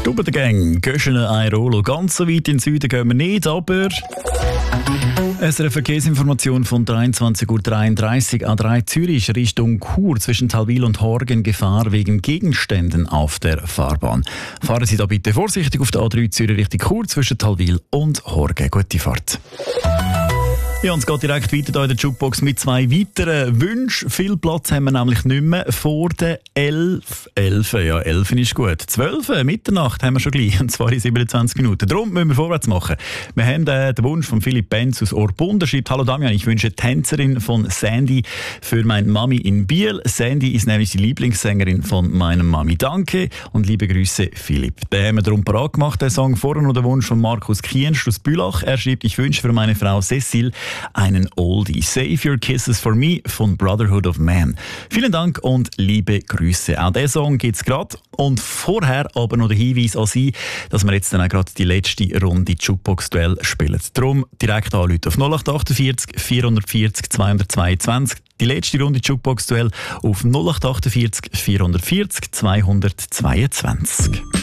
Stube der Gang, Göschene, Airolo. Ganz so weit in den Süden gehen wir nicht, aber... Es ist eine Verkehrsinformation von 23:33 Uhr. A3 Zürich Richtung Chur zwischen Talwil und Horgen Gefahr wegen Gegenständen auf der Fahrbahn. Fahren Sie da bitte vorsichtig auf der A3 Zürich Richtung Chur zwischen Talwil und Horgen. Gute Fahrt. Ja, und es geht direkt weiter hier in der Jukebox mit zwei weiteren Wünschen. Viel Platz haben wir nämlich nicht mehr vor der 11. 11, ja, 11 ist gut. 12, Mitternacht haben wir schon gleich, und zwar in 27 Minuten. Darum müssen wir vorwärts machen. Wir haben den Wunsch von Philipp Benz aus Orpund. Er schreibt: Hallo Damian, ich wünsche Tänzerin von Sandy für meine Mami in Biel. Sandy ist nämlich die Lieblingssängerin von meiner Mami. Danke und liebe Grüße, Philipp. Den haben wir darum parat gemacht, den Song. Vorher noch der Wunsch von Markus Kienst aus Bülach. Er schreibt: Ich wünsche für meine Frau Cecile einen Oldie. Save Your Kisses for Me von Brotherhood of Man. Vielen Dank und liebe Grüße. Auch diesen Song gibt es gerade. Und vorher aber noch der Hinweis an Sie, dass wir jetzt dann auch gerade die letzte Runde Jukebox-Duell spielen. Darum direkt anrufen auf 0848 440 222. Die letzte Runde Jukebox-Duell auf 0848 440 222.